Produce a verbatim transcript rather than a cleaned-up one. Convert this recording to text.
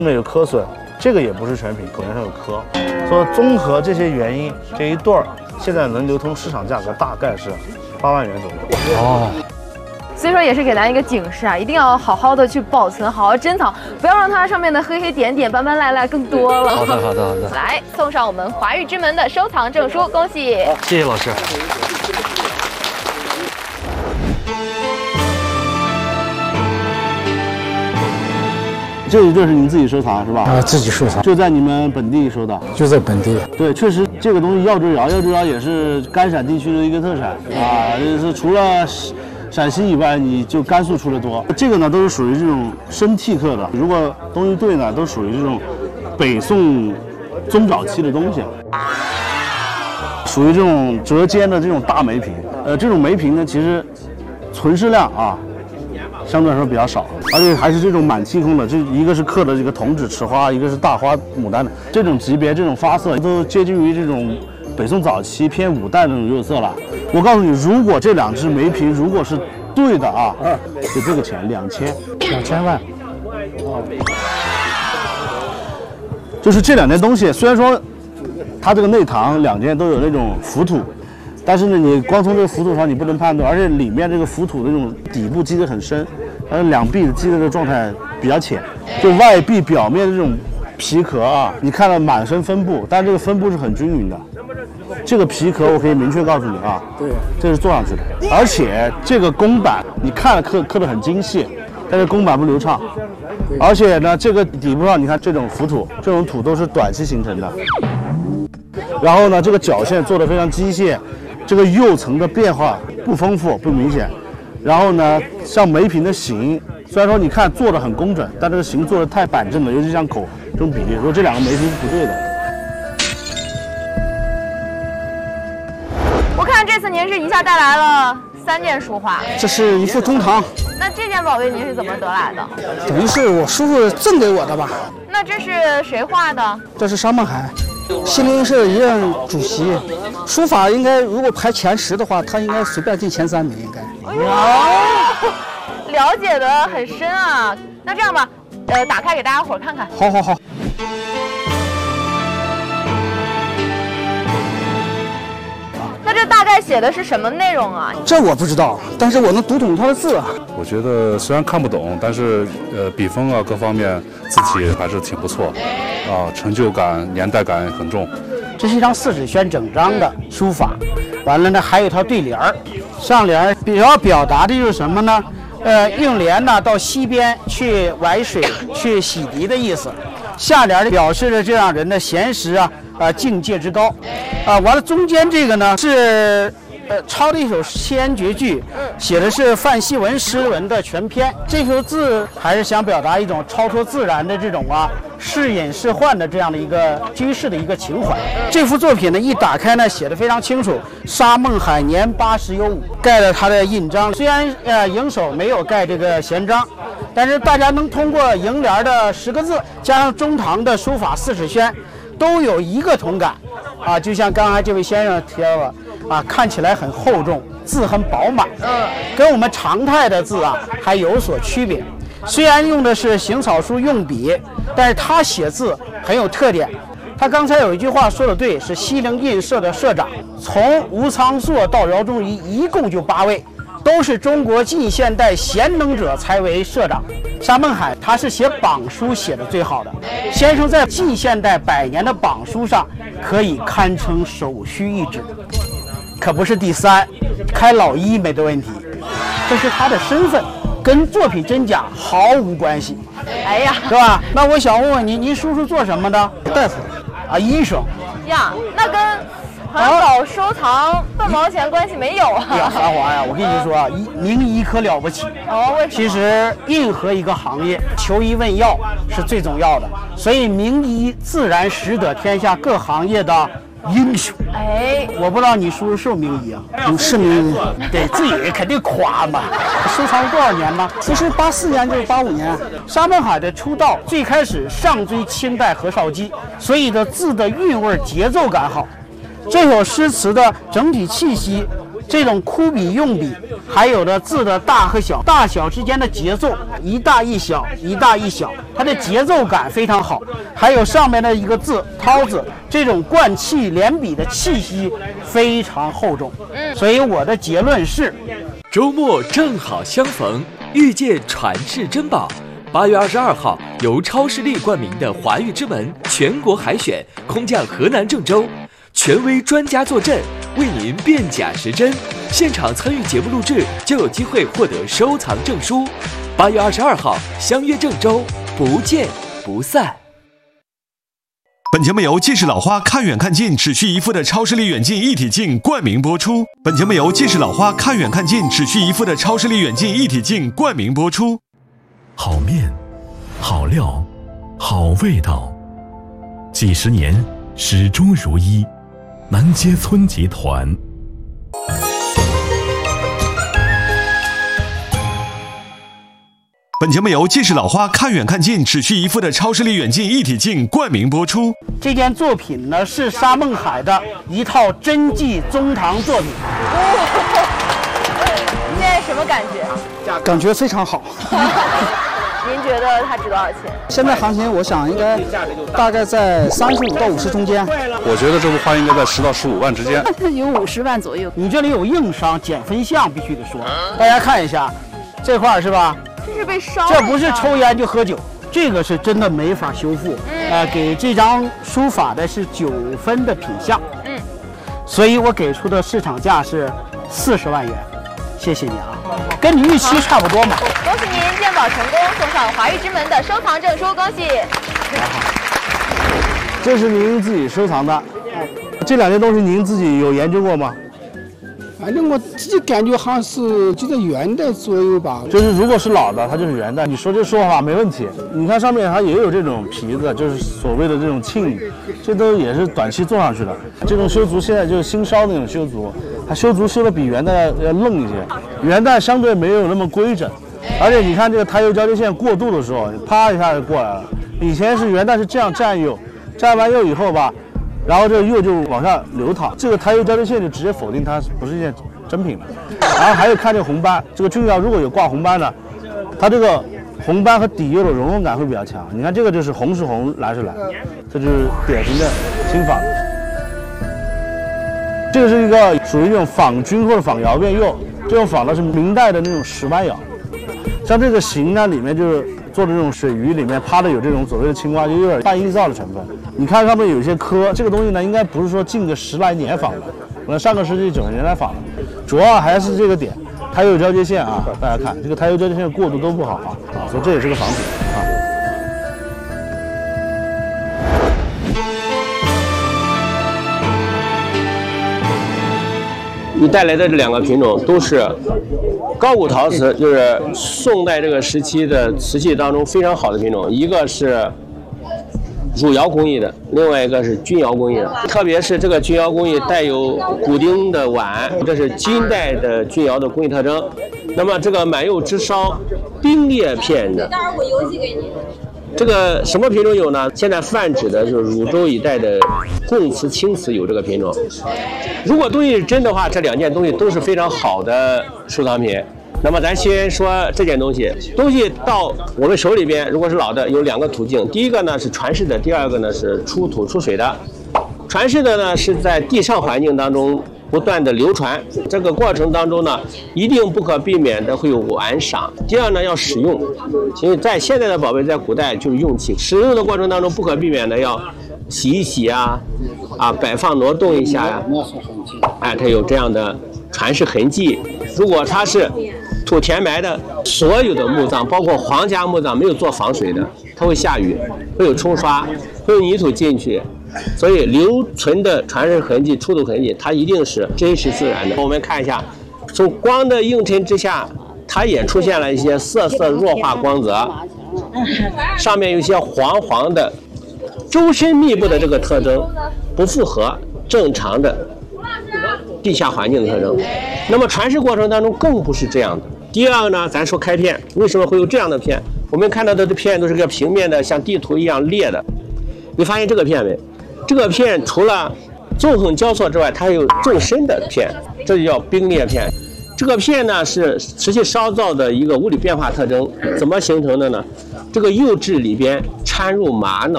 上面有磕损，这个也不是成品，口沿上有磕。所以综合这些原因，这一对儿现在能流通市场价格大概是八万元左右。哦。 所以说也是给大家一个警示啊，一定要好好的去保存，好好珍藏，不要让它上面的黑黑点点、斑斑赖赖更多了。 好的，好的，好的。 来，送上我们华域之门的收藏证书，恭喜！ 谢谢老师。这个就是您自己收藏是吧？ 啊，自己收藏， 就在你们本地收的？ 就在本地。 对，确实这个东西耀州窑，耀州窑也是甘陕地区的一个特产啊，就是除了陕西以外，你就甘肃出的多。这个呢都是属于这种生剔刻的，如果东西对呢，都属于这种北宋中早期的东西，属于这种折尖的这种大梅瓶。呃，这种梅瓶呢，其实存世量啊。相对来说比较少，而且还是这种满剔空的，这一个是刻的这个铜纸池花，一个是大花牡丹的，这种级别、这种发色都接近于这种北宋早期偏五代那种釉色了。我告诉你，如果这两只梅瓶如果是对的啊，就这个钱两千， 两千万。 就是这两件东西，虽然说它这个内堂两件都有那种浮土。但是呢，你光从这个浮土上你不能判断，而且里面这个浮土的这种底部积得很深，而两壁积的这个状态比较浅，就外壁表面的这种皮壳啊，你看到满身分布，但这个分布是很均匀的。这个皮壳我可以明确告诉你啊，对，这是做上去的，而且这个公版你看了刻刻得很精细，但是公版不流畅，而且呢，这个底部上你看这种浮土，这种土都是短期形成的，然后呢，这个角线做得非常机械。这个釉层的变化不丰富不明显，然后呢，像梅瓶的形，虽然说你看做的很工整，但这个形做的太板正了，尤其像口这种比例，说这两个梅瓶是不对的。 我看这次您是一下带来了三件书画， 这是一副中堂。 那这件宝贝您是怎么得来的？ 等于是我叔父赠给我的吧。 那这是谁画的？ 这是沙孟海。西泠社一任主席，书法应该如果排前十的话，他应该随便进前三名，应该。 哎呦，了解的很深啊！那这样吧，呃，打开给大家伙看看。 好好好。 那这大概写的是什么内容啊？ 这我不知道，但是我能读懂他的字啊。 我觉得虽然看不懂，但是呃，笔锋啊各方面字体还是挺不错，啊，成就感、年代感很重。 这是一张四指宣整张的书法，完了呢还有一套对联儿，上联儿比较表达的就是什么呢？呃，用莲呢到溪边去玩水、去洗涤的意思。下联表示着这样人的闲识啊，呃，境界之高，啊，完了中间这个呢是呃抄的一首七言绝句，写的是范希文诗文的全篇。这首字还是想表达一种超脱自然的这种啊是隐是幻的这样的一个居士的一个情怀。这幅作品呢一打开呢写的非常清楚，沙孟海年八十有五，盖了他的印章。虽然呃楹首没有盖这个闲章，但是大家能通过楹联的十个字加上中堂的书法四指宣，都有一个同感啊，就像刚才这位先生提到了啊，看起来很厚重，字很饱满，嗯，跟我们常态的字啊还有所区别。虽然用的是行草书用笔，但是他写字很有特点。他刚才有一句话说的对，是西泠印社的社长，从吴苍硕到饶宗颐一共就八位，都是中国近现代贤能者才为社长。沙孟海他是写榜书写的最好的，先生在近现代百年的榜书上可以堪称首屈一指，可不是第三，开老一没得问题。这是他的身份，跟作品真假毫无关系。 哎呀， 是吧？那我想问问您，您叔叔做什么的？大夫啊，医生呀，那跟环保收藏半毛钱关系没有啊？ 呀，繁华呀，我跟你说啊，医名医可了不起哦。为什么？ 其实任何一个行业，求医问药是最重要的，所以名医自然识得天下各行业的英雄。 哎， 我不知道你叔叔是不是名医啊？嗯，是名医，对自己肯定夸嘛。收藏了多少年呢？其实八四年就是八五年。沙孟海的出道最开始上追清代何绍基，所以的字的韵味节奏感好。这首诗词的整体气息这种枯笔用笔，还有的字的大和小，大小之间的节奏，一大一小，一大一小，它的节奏感非常好。还有上面的一个字“涛”字，这种贯气连笔的气息非常厚重。所以我的结论是， 周末正好相逢，遇见传世珍宝。八月二十二号，由超视力冠名的华域之门全国海选空降河南郑州，权威专家坐镇，为您辨假识真。现场参与节目录制就有机会获得收藏证书。八月二十二号，相约郑州，不见不散。 本节目由近视老花看远看近只需一副的超视力远近一体镜冠名播出。本节目由近视老花看远看近只需一副的超视力远近一体镜冠名播出。 好面，好料，好味道，几十年始终如一。南街村集团。 本节目由近视老花看远看近只需一副的超视力远近一体镜冠名播出。 这件作品呢是沙孟海的一套真迹中堂作品。 现在什么感觉？ 感觉非常好。 您觉得它值多少钱？ 现在行情我想应该大概在三十五到五十中间。 我觉得这幅画应该在十到十五万之间， 有五十万左右。 你这里有硬伤，减分项必须得说。大家看一下，这块是吧？ 这是被烧。 这不是抽烟就喝酒，这个是真的没法修复。嗯、呃，给这张书法的是九分的品相。嗯，所以我给出的市场价是四十万元。谢谢你啊，跟你预期差不多嘛。 恭喜您鉴宝成功，送上华域之门的收藏证书，恭喜！ 这是您自己收藏的，这两件东西您自己有研究过吗？ 反正我自己感觉好像是就在元代左右吧。 就是如果是老的，它就是元代。你说这说法没问题。你看上面它也有这种皮子，就是所谓的这种沁，这都也是短期做上去的。这种修足现在就是新烧的那种修足，它修足修的比元代要愣一些。元代相对没有那么规整，而且你看这个胎釉交接线过渡的时候，啪一下就过来了。以前是元代是这样蘸釉，蘸完釉以后吧。然后这个釉就往下流淌，这个胎釉交接线就直接否定它不是一件真品了。然后还有看这个红斑，这个钧窑如果有挂红斑的，它这个红斑和底釉的熔融感会比较强。你看这个就是红是红，蓝是蓝，这就是典型的新仿。这个是一个属于那种仿钧或者仿窑变釉，这种仿的是明代的那种石斑窑。像这个形呢，里面就是做的这种水鱼里面趴的有这种所谓的青蛙，就有点半臆造的成分。你看上面有一些刻，这个东西呢，应该不是说近个十来年仿的，可能上个世纪九十年代仿的，主要还是这个点，胎釉交接线啊，大家看这个胎釉交接线的过渡都不好啊，啊，所以这也是个仿品啊。 你带来的这两个品种都是高古陶瓷，就是宋代这个时期的瓷器当中非常好的品种，一个是汝窑工艺的，另外一个是钧窑工艺的。特别是这个钧窑工艺带有骨钉的碗，这是金代的钧窑的工艺特征。那么这个满釉直烧冰裂片的，待会儿我邮寄给您。这个什么品种有呢？现在泛指的就是汝州一带的贡瓷、青瓷有这个品种。如果东西是真的话，这两件东西都是非常好的收藏品。那么咱先说这件东西，东西到我们手里边，如果是老的，有两个途径。第一个呢是传世的，第二个呢是出土出水的。传世的呢是在地上环境当中不断的流传，这个过程当中呢，一定不可避免的会有玩赏。第二呢，要使用，因为在现在的宝贝，在古代就是用器，使用的过程当中不可避免的要洗一洗啊，啊，摆放挪动一下呀、啊，哎，它有这样的传世痕迹。如果它是土填埋的，所有的墓葬，包括皇家墓葬，没有做防水的，它会下雨，会有冲刷，会有泥土进去。所以留存的传世痕迹、出土痕迹，它一定是真实自然的。我们看一下，从光的映衬之下，它也出现了一些色色弱化光泽，上面有一些黄黄的、周身密布的这个特征，不符合正常的地下环境的特征。那么传世过程当中更不是这样的。第二个呢，咱说开片，为什么会有这样的片？我们看到的这片都是个平面的，像地图一样裂的。你发现这个片没？这个片除了纵横交错之外，它还有纵深的片，这就叫冰裂片。这个片呢是瓷器烧造的一个物理变化特征，怎么形成的呢？这个釉质里边掺入玛瑙，